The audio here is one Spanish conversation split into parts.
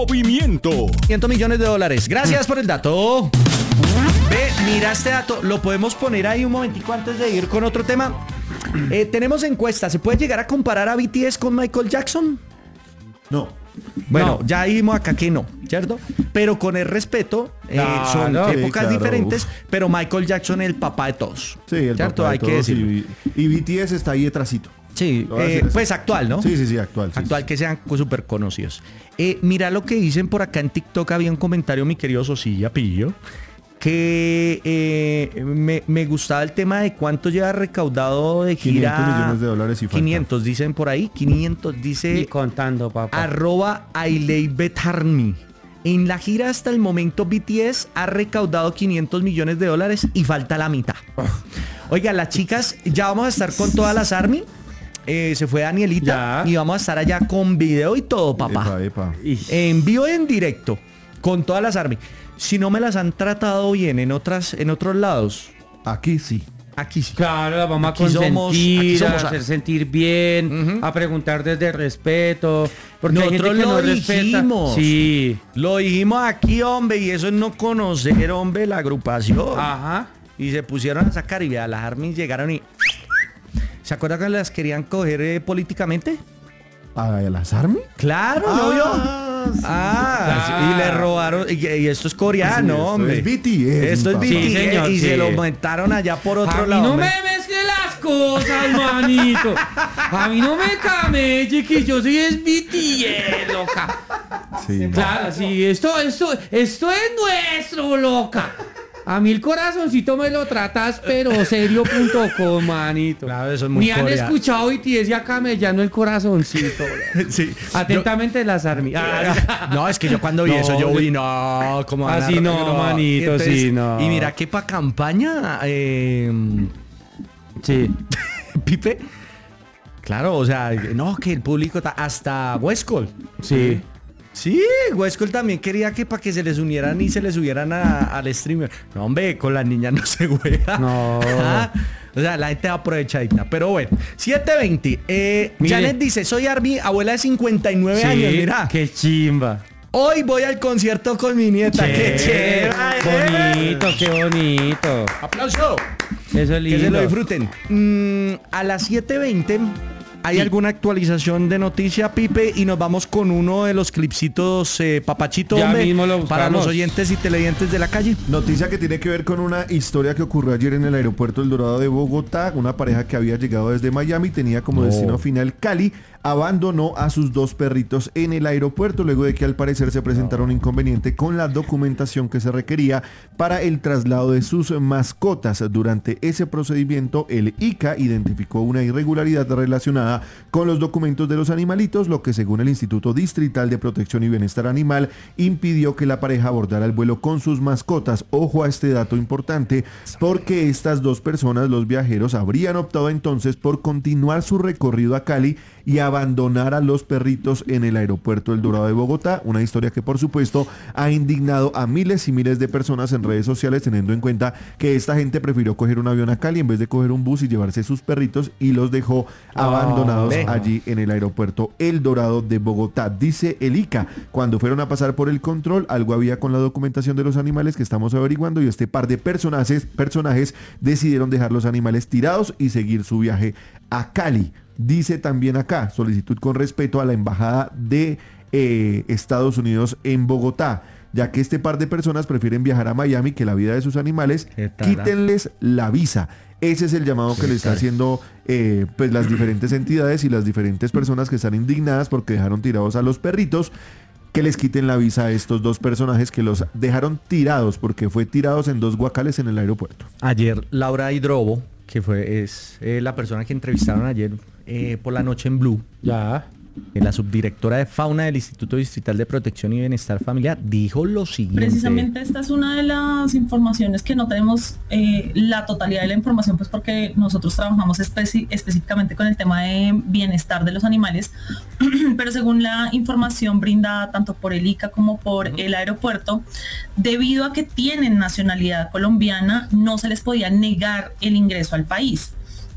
movimiento. 500 millones de dólares. Gracias por el dato. Ve, mira este dato. Lo podemos poner ahí un momentico antes de ir con otro tema. Tenemos encuesta. ¿Se puede llegar a comparar a BTS con Michael Jackson? No. Bueno, No. ya dijimos acá que no, ¿cierto? Pero con el respeto, son sí, épocas claro, diferentes, pero Michael Jackson es el papá de todos. Sí, el ¿cierto? papá de Hay que todos, decirlo. y BTS está ahí detrásito. Sí, Lo voy a decir así. pues actual, ¿no? Sí, actual. Sí, Actual, sí. que sean súper conocidos. Mira lo que dicen por acá en TikTok. Había un comentario, mi querido Sosilla Pillo, que me gustaba el tema de cuánto lleva recaudado de gira. 500 millones de dólares y falta. 500, dicen por ahí. 500, dice Y contando, papá. @AileyBetHarmy. En la gira hasta el momento BTS ha recaudado 500 millones de dólares y falta la mitad. Oiga, las chicas, ya vamos a estar con todas las ARMY. Se fue Danielita Ya. y vamos a estar allá con video y todo, papá. Epa. En vivo y en directo, con todas las ARMY. Si no me las han tratado bien en otros lados, Aquí sí. aquí sí. Claro, la vamos a Aquí somos- consentir, aquí somos a hacer sentir bien, Ujú. a preguntar desde respeto. Porque hay gente Nosotros que no lo respeta. dijimos. Sí. Lo dijimos aquí, hombre, y eso es no conocer, hombre, la agrupación. Ajá. Y se pusieron a sacar y vea, las ARMY llegaron y... ¿Se acuerdan que las querían coger políticamente? ¿A las ARMY? Claro, ¿no vio? sí. Y le robaron, y esto es coreano, Sí, esto hombre. es BTS, Esto es papá. BTS, Sí, señor, y sí. se lo montaron allá por otro A mí lado. no hombre. me mezcle las cosas, manito. A mí no me camelle que yo soy es BTS, loca. Sí. Claro, sí, esto es nuestro, loca. A mí el corazoncito me lo tratas, pero serio.com, manito. Claro, eso es muy Ni han coreano. escuchado BTS y acá me llano el corazoncito. Sí. Atentamente las ARMY. No, es que yo cuando vi No, eso, yo yo- vi, no, como van a- Así no, manito, sí, no. Y mira que pa' campaña, Sí. Pipe, claro, o sea, no, que el público, hasta Westcol. Sí. Sí, Westcol también quería que para que se les unieran y se les subieran al streamer. No, hombre, con las niñas no se juega. No. Ah, o sea, la gente va aprovechadita. Pero bueno, 7:20. Mire. Janet dice, soy Army, abuela de 59 años, mira. Qué chimba. Hoy voy al concierto con mi nieta. ¡Qué chévere! Bonito, qué bonito. ¡Aplauso! Eso es lindo. Que se lo disfruten. A las 7:20 ¿hay alguna actualización de noticia, Pipe? Y nos vamos con uno de los clipsitos, papachito, Ya hombre, mismo lo para buscamos. los oyentes y televidentes de la calle. Noticia que tiene que ver con una historia que ocurrió ayer en el aeropuerto El Dorado de Bogotá. Una pareja que había llegado desde Miami, tenía como destino final Cali, abandonó a sus dos perritos en el aeropuerto luego de que al parecer se presentara un inconveniente con la documentación que se requería para el traslado de sus mascotas. Durante ese procedimiento, el ICA identificó una irregularidad relacionada con los documentos de los animalitos, lo que según el Instituto Distrital de Protección y Bienestar Animal impidió que la pareja abordara el vuelo con sus mascotas. Ojo a este dato importante, porque estas dos personas, los viajeros, habrían optado entonces por continuar su recorrido a Cali y abandonar a los perritos en el aeropuerto El Dorado de Bogotá. Una historia que por supuesto ha indignado a miles y miles de personas en redes sociales, teniendo en cuenta que esta gente prefirió coger un avión a Cali en vez de coger un bus y llevarse sus perritos, y los dejó abandonados ve. allí en el aeropuerto El Dorado de Bogotá. Dice el ICA, cuando fueron a pasar por el control, algo había con la documentación de los animales que estamos averiguando, y este par de personajes decidieron dejar los animales tirados y seguir su viaje a Cali. Dice también acá, solicitud con respeto a la embajada de Estados Unidos en Bogotá, ya que este par de personas prefieren viajar a Miami que la vida de sus animales. ¿Qué tal? Quítenles la visa. Ese es el llamado que le está haciendo pues las diferentes entidades y las diferentes personas que están indignadas porque dejaron tirados a los perritos, que les quiten la visa a estos dos personajes que los dejaron tirados, porque fue tirados en dos guacales en el aeropuerto. Ayer Laura Hidrobo, que es la persona que entrevistaron ayer por la noche en Blue, Ya. la subdirectora de fauna del Instituto Distrital de Protección y Bienestar Familiar, dijo lo siguiente. Precisamente esta es una de las informaciones que no tenemos la totalidad de la información, pues porque nosotros trabajamos específicamente con el tema de bienestar de los animales, pero según la información brindada tanto por el ICA como por el aeropuerto, debido a que tienen nacionalidad colombiana, no se les podía negar el ingreso al país.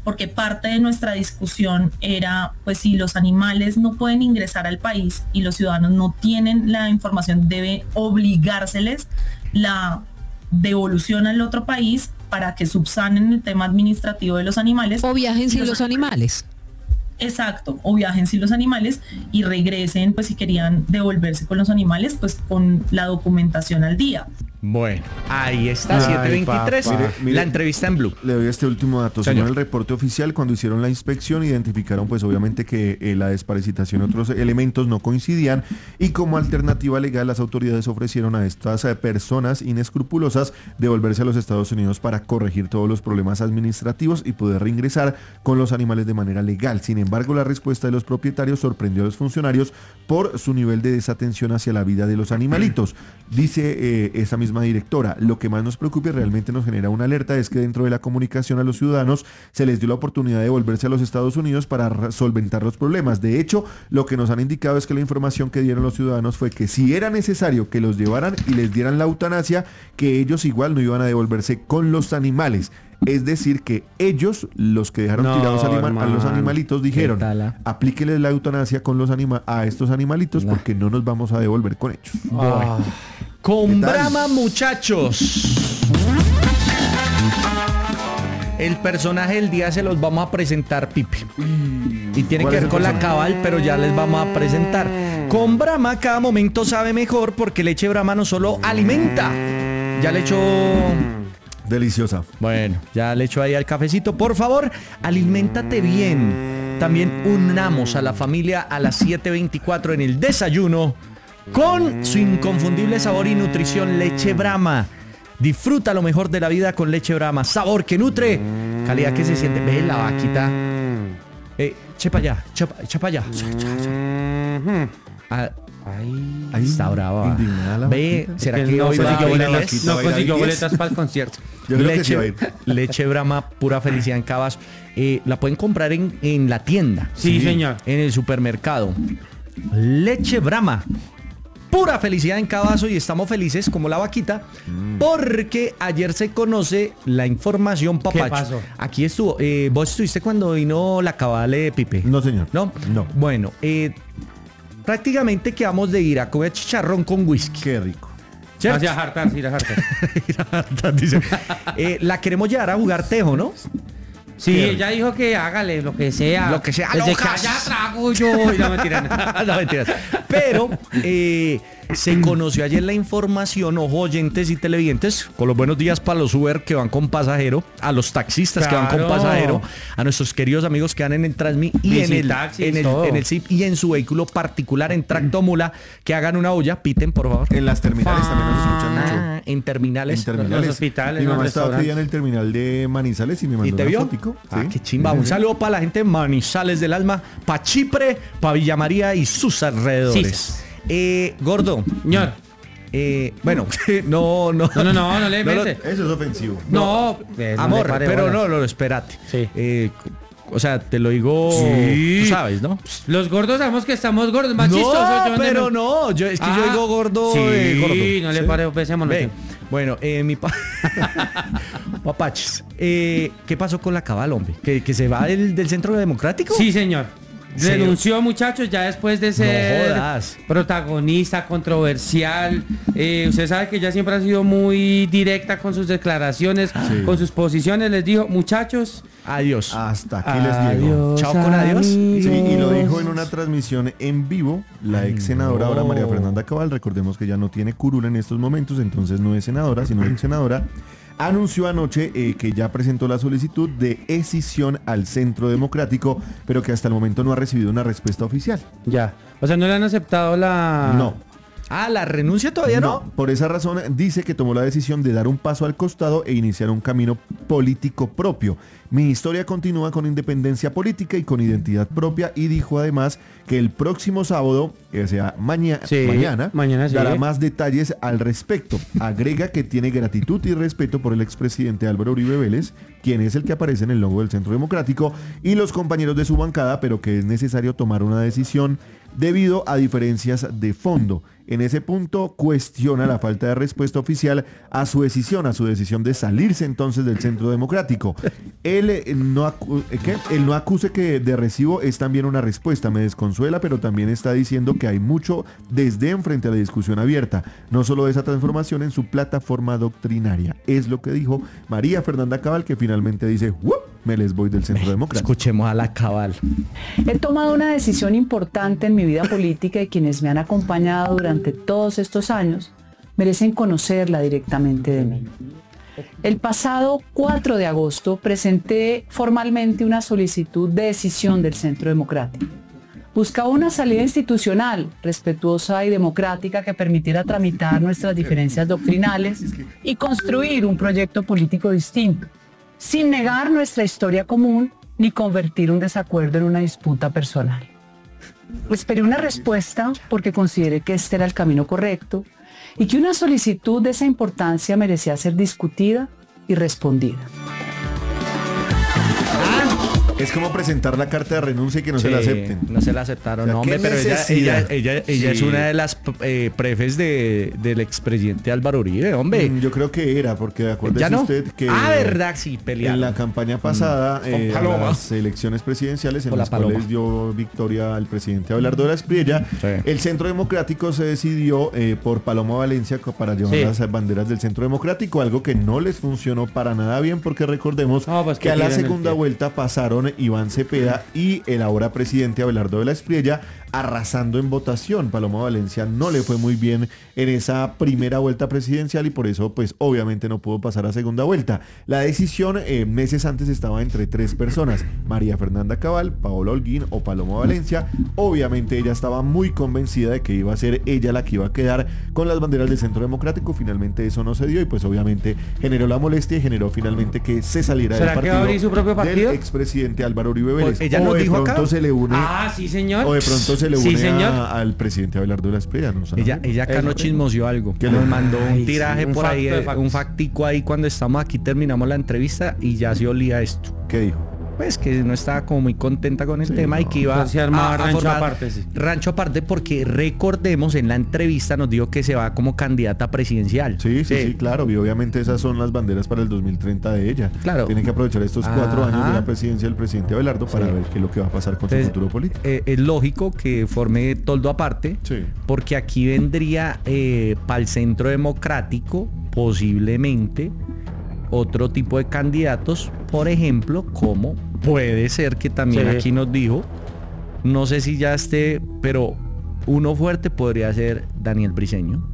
porque parte de nuestra discusión era, pues si los animales no pueden ingresar al país y los ciudadanos no tienen la información, debe obligárseles la devolución al otro país para que subsanen el tema administrativo de los animales. O viajen sin los animales. Exacto, o viajen sin los animales y regresen, pues si querían devolverse con los animales, pues con la documentación al día. Bueno, ahí está, Ay, 7:23, mire, la entrevista en Blue. Le doy este último dato. Señor. Según el reporte oficial, cuando hicieron la inspección, identificaron pues obviamente que la desparasitación y otros elementos no coincidían, y como alternativa legal las autoridades ofrecieron a estas personas inescrupulosas devolverse a los Estados Unidos para corregir todos los problemas administrativos y poder reingresar con los animales de manera legal. Sin embargo, la respuesta de los propietarios sorprendió a los funcionarios por su nivel de desatención hacia la vida de los animalitos. Dice esa misma directora: lo que más nos preocupa y realmente nos genera una alerta es que dentro de la comunicación a los ciudadanos se les dio la oportunidad de volverse a los Estados Unidos para solventar los problemas. De hecho, lo que nos han indicado es que la información que dieron los ciudadanos fue que si era necesario que los llevaran y les dieran la eutanasia, que ellos igual no iban a devolverse con los animales. Es decir, que ellos, los que dejaron tirados a los animalitos, dijeron: aplíqueles la eutanasia con a estos animalitos porque no nos vamos a devolver con ellos. Con Brahma, muchachos. El personaje del día se los vamos a presentar, Pipe. Y tiene que ver con la cabal, pero ya les vamos a presentar. Con Brahma cada momento sabe mejor porque leche Brahma no solo alimenta. Ya le echo... Deliciosa. Bueno, ya le echo ahí al cafecito. Por favor, aliméntate bien. También unamos a la familia a las 7:24 en el desayuno con su inconfundible sabor y nutrición leche Brahma. Disfruta lo mejor de la vida con leche Brahma. Sabor que nutre, calidad que se siente. Ve la vaquita. Chepa allá, chepa allá. Ahí está brava. Indignada la Ve, vaquita. ¿será que no hoy va a consiguió ir boletas, inglés? no consiguió boletas para el concierto. Yo creo que sí va a ir. Leche Brahma, pura felicidad en Cabas. La pueden comprar en la tienda. Sí, señor. En el supermercado. Leche Brahma, pura felicidad en Cabazo, y estamos felices como la vaquita porque ayer se conoce la información, papacho. ¿Qué pasó? Aquí estuvo. ¿Vos estuviste cuando vino la cabale, Pipe? No, señor. ¿No? No. Bueno, prácticamente quedamos de ir a comer chicharrón con whisky. Qué rico. ¿Cierto? Hacia hartar, ir a hartar. Dice, la queremos llevar a jugar tejo, ¿no? Sí, ella dijo que hágale lo que sea. Lo que sea. Desde que ¡Locas! haya trago yo. Y no mentira. No, mentiras. Pero se conoció ayer la información, ojo, oyentes y televidentes, con los buenos días para los Uber que van con pasajero, a los taxistas que van con Claro. pasajero, a nuestros queridos amigos que van en el Transmi y Visitaxis, todo. en el SIP y en su vehículo particular en Tractomula, que hagan una olla, piten por favor. En las terminales también nos escuchan mucho. En terminales. En terminales. Los hospitales, Mi los mamá estaba restaurantes. en el terminal de Manizales y me mandó ¿Y te una vio? fotico. Ah, Sí. qué chimba. Sí, Un sí. saludo para la gente de Manizales del Alma, para Chipre, para Villa María y sus alrededores. Gordo. Señor. Bueno, no No le No, mete. Eso es ofensivo. No, amor, le pare pero bolas. no, espérate. Sí. O sea, te lo digo, Sí. tú sabes, ¿no? Los gordos sabemos que estamos gordos. Más chistoso yo. No, pero no, es que yo digo gordo Sí, de gordo. no le pare, pensémonos. Ve, bueno, Papaches, ¿qué pasó con la cabal, hombre? ¿Que se va del Centro Democrático? Sí, señor. ¿Serio? Renunció, muchachos, ya después de ser jodas. protagonista, controversial. Usted sabe que ella siempre ha sido muy directa con sus declaraciones, Sí. con sus posiciones. Les dijo, muchachos, Adiós. Hasta aquí les llegó. Chao con adiós. Sí, y lo dijo amigos. en una transmisión en vivo la ex senadora ahora María Fernanda Cabal. Recordemos que ya no tiene curul en estos momentos, entonces no es senadora, sino ex senadora. Anunció anoche que ya presentó la solicitud de escisión al Centro Democrático, pero que hasta el momento no ha recibido una respuesta oficial. Ya. O sea, no le han aceptado la... No. ¿La renuncia todavía no? Por esa razón dice que tomó la decisión de dar un paso al costado e iniciar un camino político propio. Mi historia continúa con independencia política y con identidad propia, y dijo además que el próximo sábado, o sea, mañana, sí. dará más detalles al respecto. Agrega que tiene gratitud y respeto por el expresidente Álvaro Uribe Vélez, quien es el que aparece en el logo del Centro Democrático, y los compañeros de su bancada, pero que es necesario tomar una decisión debido a diferencias de fondo. En ese punto cuestiona la falta de respuesta oficial a su decisión de salirse entonces del Centro Democrático. El el no acuse que de recibo es también una respuesta. Me desconsuela, pero también está diciendo que hay mucho desdén frente a la discusión abierta, no solo de esa transformación en su plataforma doctrinaria. Es lo que dijo María Fernanda Cabal, que finalmente dice, me les voy del Centro Democrático. Escuchemos a la Cabal. He tomado una decisión importante en mi vida política y quienes me han acompañado durante todos estos años merecen conocerla directamente de mí. El pasado 4 de agosto presenté formalmente una solicitud de decisión del Centro Democrático. Buscaba una salida institucional, respetuosa y democrática que permitiera tramitar nuestras diferencias doctrinales y construir un proyecto político distinto, sin negar nuestra historia común ni convertir un desacuerdo en una disputa personal. Esperé una respuesta porque consideré que este era el camino correcto y que una solicitud de esa importancia merecía ser discutida y respondida. Es como presentar la carta de renuncia y que no se la acepten. No se la aceptaron, O sea, no, hombre, ¿qué pero necesidad? ella Sí. es una de las prefes del expresidente Álvaro Uribe, hombre. Yo creo que era, porque acuérdese ¿Ya no? usted que Verdad, sí, pelearon. en la campaña pasada, Con Paloma. a las elecciones presidenciales en Con la las cuales Paloma. dio victoria al presidente Abelardo de la Espriella, Sí. el Centro Democrático se decidió por Paloma Valencia para llevar Sí. las banderas del Centro Democrático, algo que no les funcionó para nada bien, porque recordemos No, pues que que a la tiran el segunda pie. vuelta pasaron Iván Cepeda y el ahora presidente Abelardo de la Espriella, arrasando en votación. Paloma Valencia no le fue muy bien en esa primera vuelta presidencial y por eso pues obviamente no pudo pasar a segunda vuelta. La decisión meses antes estaba entre 3 personas, María Fernanda Cabal, Paola Holguín o Paloma Valencia. Obviamente ella estaba muy convencida de que iba a ser ella la que iba a quedar con las banderas del Centro Democrático. Finalmente eso no se dio y pues obviamente generó la molestia y generó finalmente que se saliera del ¿Será que partido, va a abrir su propio partido? del expresidente Álvaro Uribe Vélez. Ella O nos de dijo acá. pronto se le une Ah, sí, señor. o de pronto se le Sí, une señor. al presidente Abelardo de la Espriella, no sabe. Ella acá nos chismoseó algo. ¿Qué Nos le- mandó Ay, un tiraje sí, un por ahí, facto de factos. un factico ahí cuando estamos aquí, terminamos la entrevista y ya se olía esto. ¿Qué dijo? Pues que no estaba como muy contenta con el Sí, tema y no. que iba Pues se armaba rancho formar aparte, sí. rancho aparte, porque recordemos en la entrevista nos dijo que se va como candidata presidencial. Sí, claro, y obviamente esas son las banderas para el 2030 de ella. Claro. Tiene que aprovechar estos 4 Ajá. años de la presidencia del presidente Abelardo para Sí. ver qué es lo que va a pasar con Entonces, su futuro político. Es lógico que forme toldo aparte, Sí. porque aquí vendría para el Centro Democrático posiblemente otro tipo de candidatos, por ejemplo, como puede ser que también Sí. aquí nos dijo, no sé si ya esté, pero uno fuerte podría ser Daniel Briceño.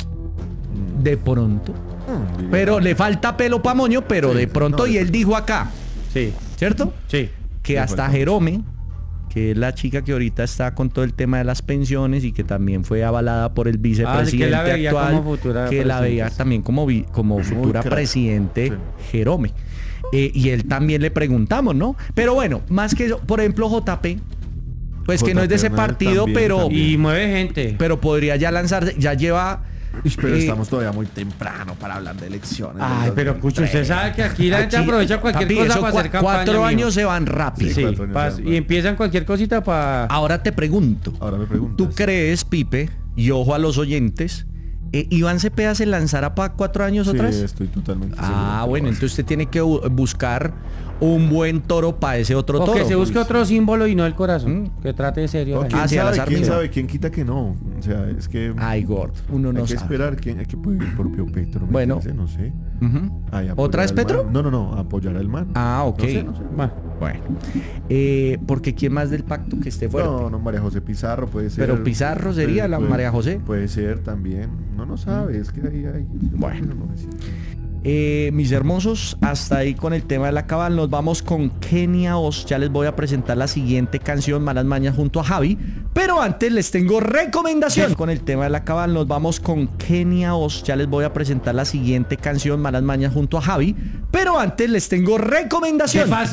De pronto. Diría- Pero le falta pelo pa' moño, pero Sí, de pronto, no, y él dijo acá, Sí, ¿cierto? sí. Que Le hasta falta Jerome, que es la chica que ahorita está con todo el tema de las pensiones y que también fue avalada por el vicepresidente la veía actual, como futura que la veía presidenta. también como futura crack. presidente, Sí. Jerome. Y él también le preguntamos, ¿no? Pero bueno, más que eso, por ejemplo, JP, pues que no es de ese JP partido, también, pero, también. Y mueve gente. pero podría ya lanzarse, ya lleva... Ish, pero eh, estamos todavía muy temprano para hablar de elecciones. Ay, pero escucha, usted sabe que aquí la gente aquí, aprovecha cualquier papi, cosa eso para hacer campaña. 4 mijo. años se van rápido. Sí. Sí, 4 años pas- se y van. empiezan cualquier cosita para... Ahora te pregunto, Ahora me pregunto. ¿tú crees, Pipe, y ojo a los oyentes, Iván Cepeda se lanzará para 4 años Sí, otra vez? estoy totalmente seguro Ah, que bueno, lo va a entonces usted tiene que buscar un buen toro para ese otro O toro. que se busque otro símbolo y no el corazón. Mm. Que trate de serio. hacer. la ¿Quién Ah, sí, al sabe? azar ¿Quién mismo. sabe? ¿Quién quita que no? O sea, es que Ay, gordo, uno hay no que sabe. esperar. ¿Quién que puede ir por Pío Petro? ¿Me Bueno. parece? No sé. Ujú. Ay, apoyar ¿Otra vez al Petro? man. No, apoyar al man. Ah, ok. No sé, no sé. Bueno, Bueno. Porque ¿quién más del pacto que esté fuerte? No, María José Pizarro puede ser. Pero Pizarro sería la María José. Puede ser también. No sabe, es que ahí hay. Bueno. No sé. Mis hermosos, hasta ahí con el tema de la cabal. Nos vamos con Kenia Oz. Ya les voy a presentar la siguiente canción, Malas Mañas, junto a Javi. Pero antes les tengo recomendación. Con el tema de la cabal, nos vamos con Kenia Oz. Ya les voy a presentar la siguiente canción, Malas Mañas, junto a Javi. Pero antes les tengo recomendación. ¿qué pasa?